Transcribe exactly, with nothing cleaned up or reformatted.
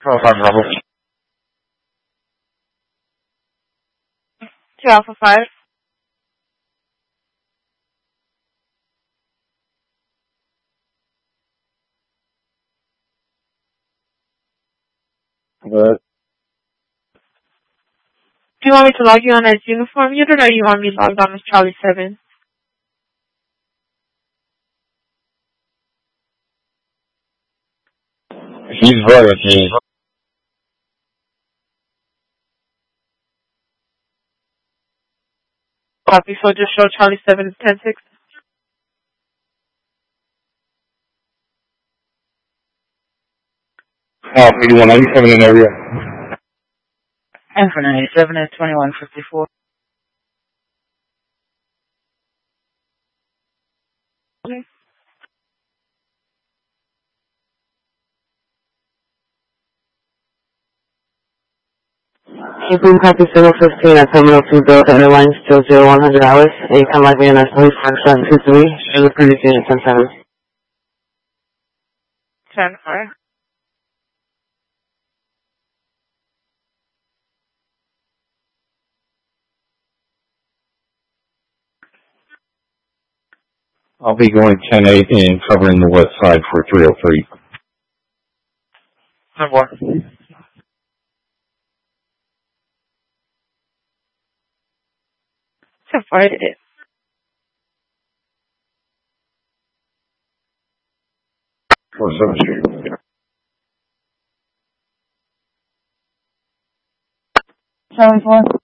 Oh, five Bravo. Two Alpha five. Good. Do you want me to log you on as uniform unit, or do you want me logged on as Charlie seven? He's very okay. Copy, so just show Charlie seven ten six. Oh, eighty-one ninety-seven in area. And for ninety-seven at twenty-one fifty-four. Okay. April copy zero fifteen at Terminal two Delta Airlines still zero one hundred hours. And you come like me in our police function two three. Show the previous unit ten seven. ten four. I'll be going ten eight and covering the west side for three oh three. ten four. ten four, I did it. For seventh Street. Charlie four.